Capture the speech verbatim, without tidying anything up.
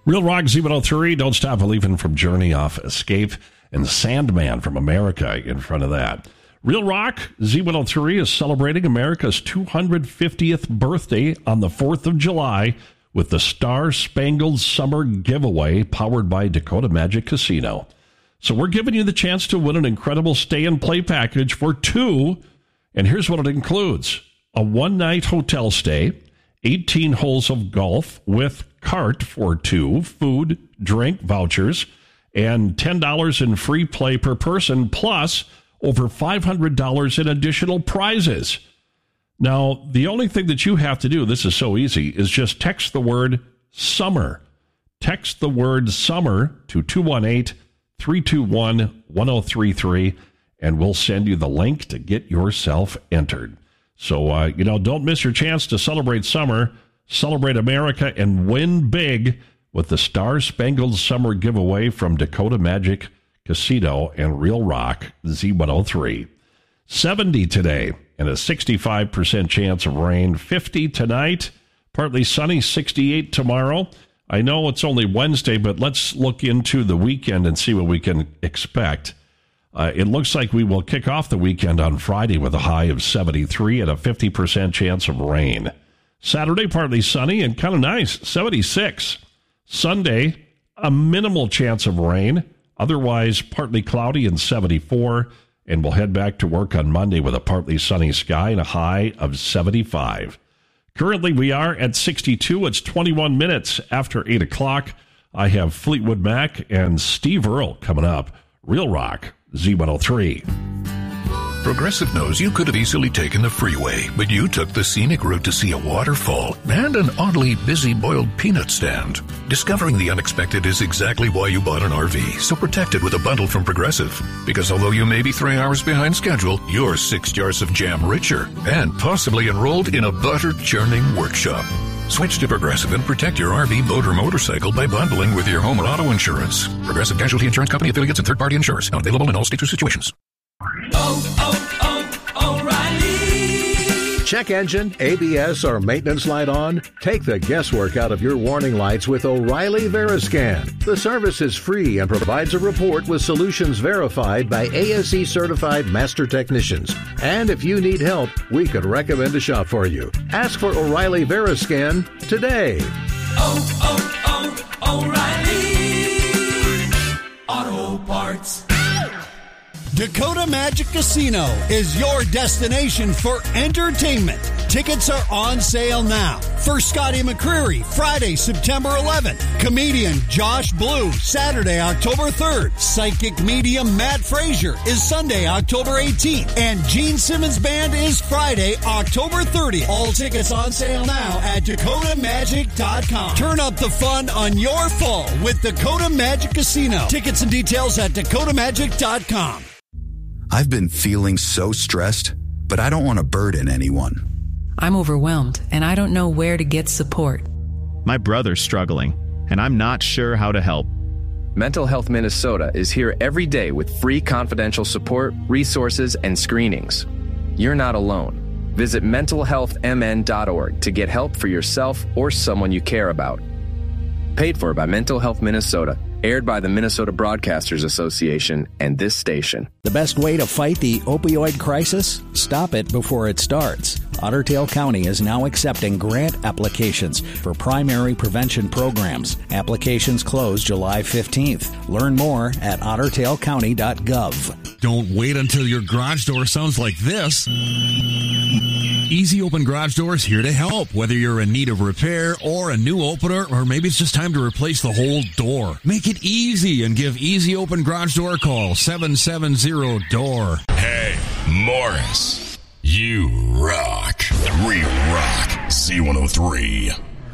Real Rock Z one oh three, Don't Stop Believing from Journey off Escape, and Sandman from America in front of that. Real Rock Z one oh three is celebrating America's two hundred fiftieth birthday on the fourth of July with the Star Spangled Summer Giveaway powered by Dakota Magic Casino. So we're giving you the chance to win an incredible stay and play package for two, and here's what it includes. A one-night hotel stay, eighteen holes of golf with cart for two, food, drink vouchers, and ten dollars in free play per person, plus over five hundred dollars in additional prizes. Now, the only thing that you have to do, this is so easy, is just text the word summer. Text the word summer to two one eight, three two one, one oh three three, and we'll send you the link to get yourself entered. So, uh, you know, don't miss your chance to celebrate summer, celebrate America, and win big with the Star Spangled Summer Giveaway from Dakota Magic Casino and Real Rock Z one oh three. seventy today and a sixty-five percent chance of rain. fifty tonight, partly sunny, sixty-eight tomorrow. I know it's only Wednesday, but let's look into the weekend and see what we can expect. Uh, it looks like we will kick off the weekend on Friday with a high of seventy-three and a fifty percent chance of rain. Saturday, partly sunny and kind of nice, seventy-six. Sunday, a minimal chance of rain, otherwise partly cloudy and seventy-four. And we'll head back to work on Monday with a partly sunny sky and a high of seventy-five. Currently, we are at sixty-two. It's twenty-one minutes after eight o'clock. I have Fleetwood Mac and Steve Earle coming up. Real Rock Z one oh three. Progressive knows you could have easily taken the freeway, but you took the scenic route to see a waterfall and an oddly busy boiled peanut stand. Discovering the unexpected is exactly why you bought an R V, so protect it with a bundle from Progressive. Because although you may be three hours behind schedule, you're six jars of jam richer and possibly enrolled in a butter churning workshop. Switch to Progressive and protect your R V, boat, or motorcycle by bundling with your home or auto insurance. Progressive Casualty Insurance Company affiliates and third-party insurers. Not available in all states or situations. Oh, oh, oh, O'Reilly. Check engine, A B S, or maintenance light on? Take the guesswork out of your warning lights with O'Reilly Veriscan. The service is free and provides a report with solutions verified by A S E-certified master technicians. And if you need help, we could recommend a shop for you. Ask for O'Reilly Veriscan today. Oh, oh, oh, O'Reilly Auto Parts. Dakota Magic Casino is your destination for entertainment. Tickets are on sale now. For Scotty McCreery, Friday, September eleventh. Comedian Josh Blue, Saturday, October third. Psychic medium Matt Frazier is Sunday, October eighteenth. And Gene Simmons Band is Friday, October thirtieth. All tickets on sale now at Dakota Magic dot com. Turn up the fun on your fall with Dakota Magic Casino. Tickets and details at Dakota Magic dot com. I've been feeling so stressed, but I don't want to burden anyone. I'm overwhelmed, and I don't know where to get support. My brother's struggling, and I'm not sure how to help. Mental Health Minnesota is here every day with free confidential support, resources, and screenings. You're not alone. Visit mental health m n dot org to get help for yourself or someone you care about. Paid for by Mental Health Minnesota. Aired by the Minnesota Broadcasters Association and this station. The best way to fight the opioid crisis? Stop it before it starts. Otter Tail County is now accepting grant applications for primary prevention programs. Applications close July fifteenth. Learn more at otter tail county dot gov. Don't wait until your garage door sounds like this. Easy Open Garage Doors here to help. Whether you're in need of repair or a new opener, or maybe it's just time to replace the whole door. Make it easy and give Easy Open Garage Door a call. seven seven zero D O O R. Hey, Morris, you rock. Real Rock Z one oh three.